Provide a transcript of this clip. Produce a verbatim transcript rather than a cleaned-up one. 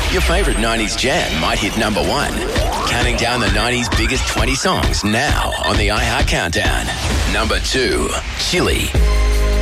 Your favourite nineties jam might hit number one. Counting down the nineties biggest twenty songs now on the iHeart Countdown. Number two, Chili.